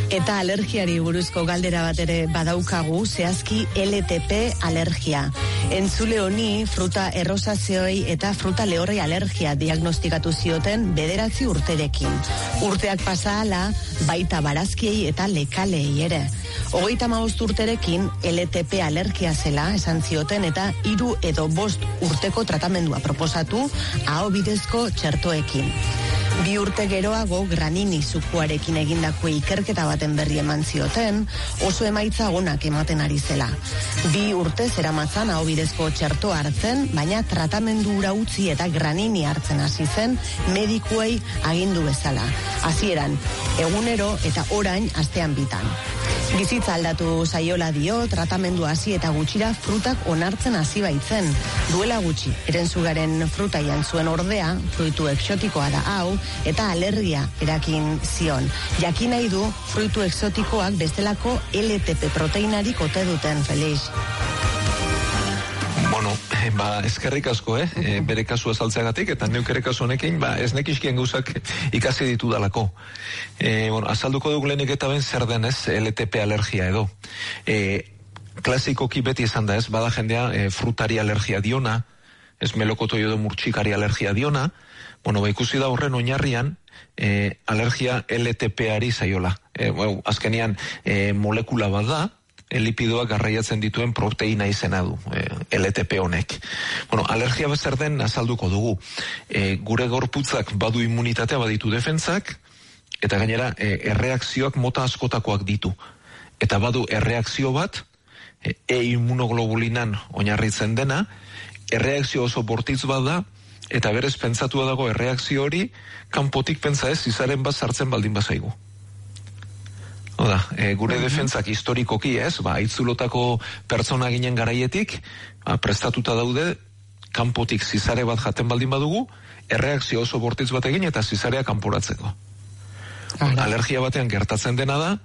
Eta alergiari buruzko galdera bat ere badaukagu, zehazki LTP alergia. Entzule honi fruta errosazeoi eta fruta lehorrei alergia diagnostikatu zioten 9 urterekin. Urteak pasa ahala, baita barazkiei eta lekalei ere. 35 urterekin LTP alergia zela esan zioten eta 3 edo 5 urteko tratamendua proposatu aho bidezko txertoekin. 2 urte geroago granini zukuarekin egindako ikerketa baten berri eman zioten, oso emaitza onak ematen ari zela. 2 urte zeramatzan aho bidezko txerto hartzen, baina tratamendu hura utzi eta granini hartzen hasi zen medikuei agindu bezala. Hasieran, egunero eta orain astean bitan. Bizitza aldatu zaiola dio, tratamendu hasi eta gutxira frutak onartzen hasi baitzen. Duela gutxi, erentzugaren fruta jantzuen ordea, fruitu exotikoa da hau, eta alergia erakin zion. Jakin nahi du, fruitu exotikoak bestelako LTP proteinarik ote duten, Felix. Bueno, eskerrik asko, bere kasua saltzeagatik, eta neuk ere kasu honekin, ez nekizkien gauzak ikasi ditu dalako. Azalduko dugu lehenik eta ben zer denez LTP alergia edo. Klasikoki beti esan da ez, bada jendea frutari alergia diona, ez melokotoi edo murtxikari alergia diona, ikusi da horren oinarrian alergia LTP-ari zaiola. Azkenean molekula bat da, lipidoak garraiatzen dituen proteina izena du, LTP honek. Alergia bezer den azalduko dugu. Gure gorputzak badu immunitatea, baditu defentsak, eta gainera erreakzioak mota askotakoak ditu. Eta badu erreakzio bat, immunoglobulinan oinarritzen dena, erreakzio oso bortitz bat da, eta berez pentsatua dago erreakzio hori, kanpotik pentsa ez, izaren bat sartzen baldin bazaigu. Gure defentsak historikoki ez, aitzulotako pertsona ginen garaietik, prestatuta daude, kanpotik zizare bat jaten baldin badugu, erreakzio oso bortitz bat egin eta zizarea kanporatzeko. Alergia batean gertatzen dena da,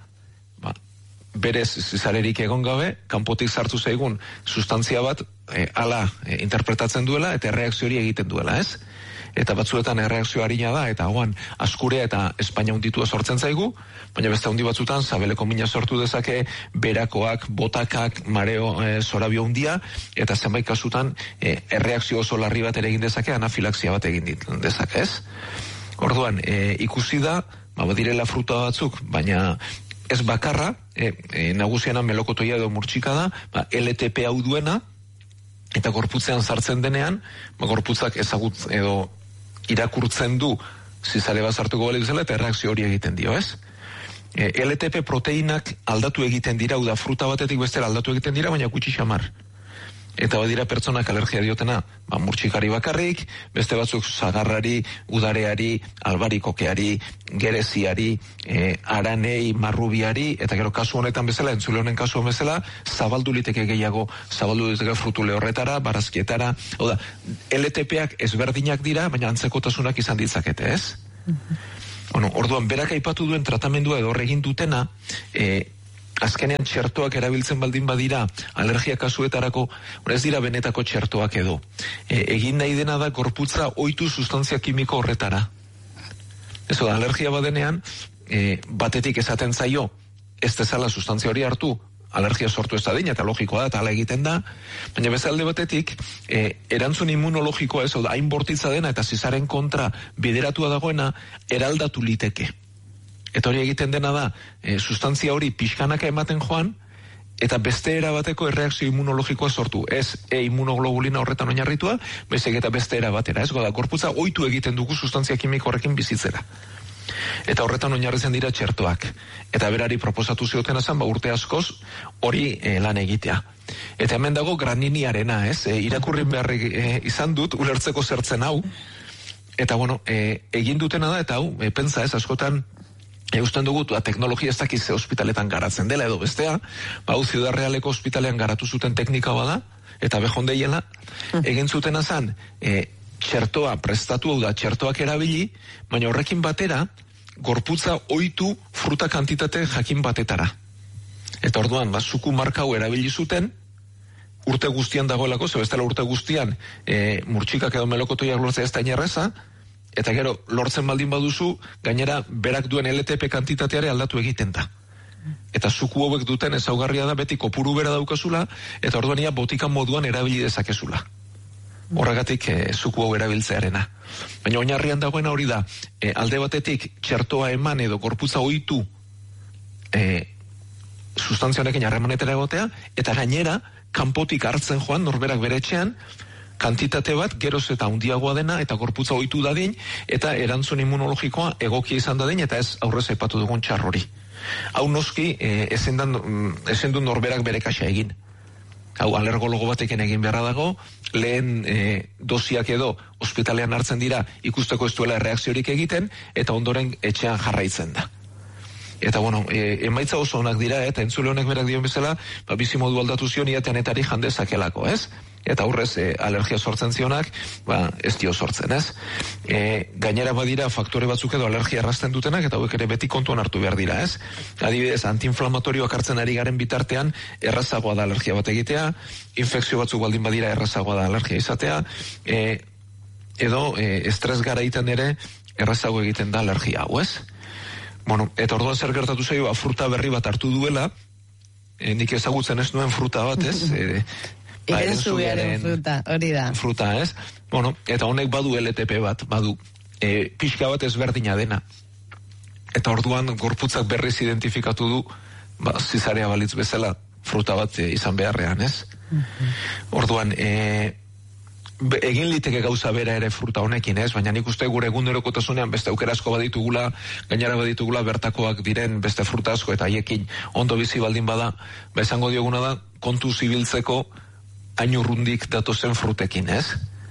berez zizarerik egon gabe, kanpotik sartu zaigun sustantzia bat ala interpretatzen duela eta erreakzio hori egiten duela, ez? Eta batzuetan erreakzio harina da, eta hoan askurea eta Espainia hunditua sortzen zaigu, baina beste hundi batzutan sabeleko mina sortu dezake, berakoak, botakak, mareo, zorabio hundia, eta zenbait kasutan erreakzio oso larri bat ere egin dezake, anafilaxia bat egin dezake, ez? Orduan, ikusi da, direla fruta batzuk, baina ez bakarra, nagusiena melokotoia edo murtsika da, LTP hau duena, eta gorputzean sartzen denean, gorputzak ezagut edo irakurtzen du zizare bat sartuko bale duzela, eta erreakzio hori egiten dio, ez? LTP proteinak aldatu egiten dira, da fruta batetik bestera aldatu egiten dira, baina gutxi xamar. Eta badira pertsonak alergia diotena, murtxikari bakarrik, beste batzuk zagarrari, udareari, albarikokeari, gereziari, aranei, marrubiari, eta gero kasu honetan bezala, entzule honen kasu honen bezala, zabaldu liteke gehiago, zabaldu liteke frutu lehorretara, barazkietara, LTP-ak ezberdinak dira, baina antzekotasunak izan ditzakete, ez? Orduan, berak aipatu duen tratamendua edo horregin dutena, azkenean txertoak erabiltzen baldin badira alergia kasuetarako, ez dira benetako txertoak edo. Egin nahi dena da gorputza ohitu sustantzia kimiko horretara. Ez da, alergia badenean, batetik esaten zaio, ez dezala sustantzia hori hartu, alergia sortu ez da dina, eta logikoa da, eta ala egiten da, baina bezalde batetik, erantzun immunologikoa ez, hain bortitza dena, eta zizaren kontra bideratua dagoena, eraldatu liteke. Eta hori egiten dena da, sustantzia hori pixkanaka ematen joan, eta beste erabateko erreakzio immunologikoa sortu. Ez immunoglobulina horretan oinarritua, bezek eta beste erabatera. Ez goda, gorputza ohitu egiten dugu sustantzia kimiko horrekin bizitzera. Eta horretan oinarritzen dira txertoak. Eta berari proposatu zioten azan, urte askoz, hori lan egitea. Eta hemen dago graniniarena, ez? Irakurri beharrik izan dut, ulertzeko zertzen hau. Eta egin dutena da, eta hau, pentsa ez, askotan, usten dugu, teknologia ez dakiz ospitaletan garatzen dela edo bestea, Ciudad Realeko ospitalean garatu zuten teknika bada, eta behondeiela, egin zuten azan, txertoa prestatu hau da, txertoak erabili, baina horrekin batera, gorputza ohitu fruta kantitate jakin batetara. Eta orduan, zuku marka hau erabili zuten, urte guztian dagoelako, zebestela urte guztian, murtxikak edo melokotoiak lortzea ez da inerreza, eta gero, lortzen baldin baduzu, gainera, berak duen LTP kantitateare aldatu egiten da. eta zuku hauek duten ezaugarria da beti kopuru bera daukazula, eta orduan ia botikan moduan erabili dezakezula. Horregatik zuku hau erabiltzearena. Baina oinarrian dagoena hori da, alde batetik txertoa eman edo gorputza ohitu sustantzia honekin harremanetara egotea, eta gainera kanpotik hartzen joan norberak bere etxean kantitate bat geroz eta handiagoa dena eta gorputza ohitu dadin eta erantzun immunologikoa egokia izan dadin eta ez aurrez aipatu dugun txar hori. Hau noski ezin du norberak bere kaxa egin. Hau alergologo batekin egin beharra dago, lehen dosiak edo ospitalean hartzen dira ikusteko ez duela erreakziorik egiten eta ondoren etxean jarraitzen da. Eta bueno, emaitza oso onak dira, eta entzule honek berak dion bezala, bizimodu aldatu zion iateanetari jandezakelako, ez? Eta aurrez, alergia sortzen zionak, ez dio sortzen, ez? Gainera badira faktore batzuk edo alergia errazten dutenak, eta hauek ere beti kontuan hartu behar dira, ez? Adibidez, antiinflamatorioak hartzen ari garen bitartean, errazagoa da alergia bat egitea, infekzio batzuk baldin badira errazagoa da alergia izatea, edo estres garaitan ere errazago egiten da alergia hau, ez? Bueno, eta orduan zer gertatu zaio, fruta berri bat hartu duela, nik ezagutzen ez nuen fruta bat, ez? Erenzugearen fruta, hori da. Fruta, ez? Bueno, eta honek badu LTP bat, badu pixka bat ezberdina dena. Eta orduan gorputzak berriz identifikatu du, zizarea balitz bezala, fruta bat izan beharrean, ez? Orduan, egin liteke gauza bera ere fruta honekin, ez? Baina nik uste gure egunerokotasunean beste aukera asko baditugula, gainera baditugula bertakoak diren beste fruta asko eta haiekin ondo bizi baldin bada, esango dioguna da kontu zibiltzeko hain urrundik datozen frutekin, ez?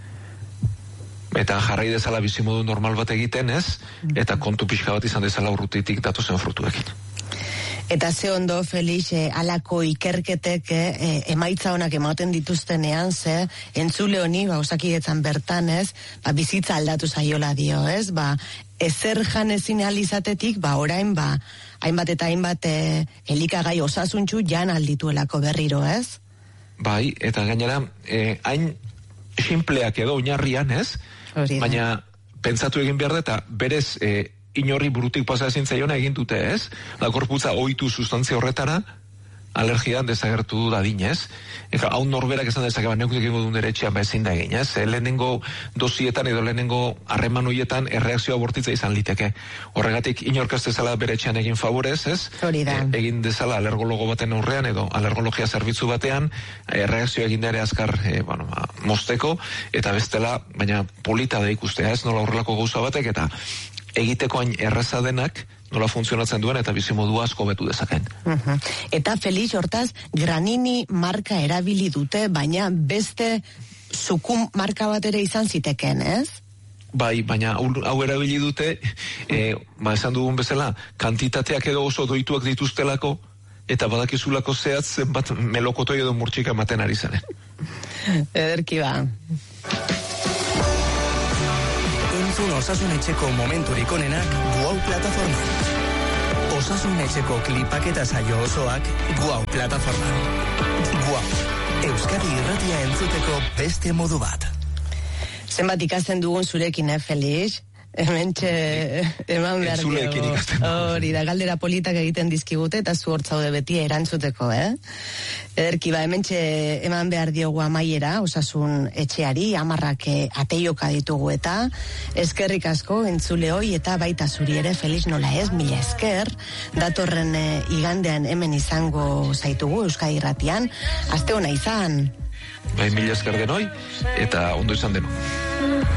Eta jarrai dezala bizimodu normal bat egiten, ez? Eta kontu pixka bat izan dezala urrutitik datozen frutuekin. Eta ze ondo, Felix, alako ikerketek emaitza honak ematen dituztenean, ze entzule honi, osakidetzan bertan, ez, bizitza aldatu zaiola dio, ez, ezer jan ezin izatetik, orain, hainbat eta hainbat elikagai osasuntxu jan aldituelako berriro, ez? Bai, eta gainera, hain sinpleak edo oinarrian, ez? Baina, pentsatu egin behar da, eta berez, inorri burutik pasa ezin zaiona egin dute, ez? Da gorputza ohitu sustantzia horretara alergian desagertu dadin, ez? Eka, hau norberak esan dezake, neuk egingo duen deretxean ezin da egin, ez? Lehenengo dosietan edo lehenengo harreman horietan erreakzioa bortitza izan liteke. Horregatik inork ez dezala bere etxean egin favorez, ez? Egin dezala alergologo baten aurrean edo alergologia zerbitzu batean erreakzioa egin ere azkar mosteko, eta bestela, baina polita da ikustea, ez? Nola horrelako gauza batek, eta egiteko hain erraza denak nola funtzionatzen duen eta bizimodua asko betu dezaken. Eta Felix, hortaz, Granini marka erabili dute, baina beste Sukum marka bat ere izan ziteken, ez? Bai, baina hau erabili dute, esan dugun bezala, kantitateak edo oso doituak dituztelako, eta badakizulako zehatz zenbat melokotoi edo murtsika ematen ari zaren. Ederki ba. Entzun Osasun Etxeko momenturik onenak Guau plataforma. Osasun Etxeko klipak eta saio osoak Guau plataforma. Guau, Euskadi irratia entzuteko beste modu bat. Zenbat ikasten dugun zurekin, Felix? Hementxe eman behar diogu. Hori da, galdera politak egiten dizkigute eta zu hortzaude beti erantzuteko, Ederki, hementxe eman behar diogu amaiera, Osasun Etxeari, 10 ateioka ditugu eta eskerrik asko entzule hoi eta baita zuri ere, Felix, nola ez, mila esker, datorren igandean hemen izango zaitugu Euskadi irratian, aste ona izan. Bai, mila esker denoi eta ondo izan deno.